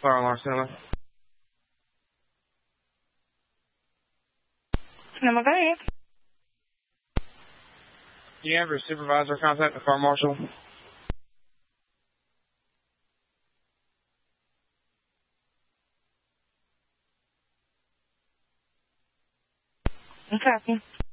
Fire alarm cinema. Cinema, go ahead. Do you have your supervisor contact the fire marshal? I'm copy.